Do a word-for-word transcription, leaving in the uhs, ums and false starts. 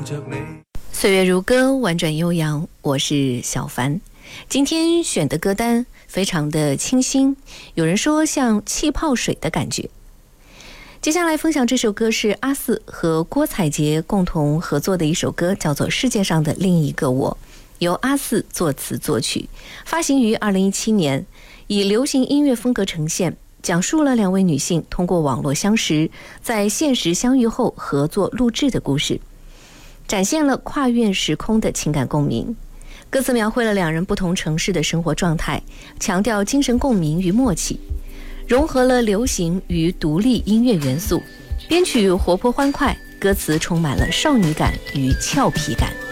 着你。 岁月如歌，婉转悠扬，我是小凡。今天选的歌单非常的清新，有人说像气泡水的感觉。接下来分享这首歌是阿肆和郭采洁共同合作的一首歌，叫做《世界上的另一个我》，由阿肆作词作曲，发行于二零一七年，以流行音乐风格呈现，讲述了两位女性通过网络相识，在现实相遇后合作录制的故事，展现了跨越时空的情感共鸣。歌词描绘了两人不同城市的生活状态，强调精神共鸣与默契，融合了流行与独立音乐元素，编曲活泼欢快，歌词充满了少女感与俏皮感。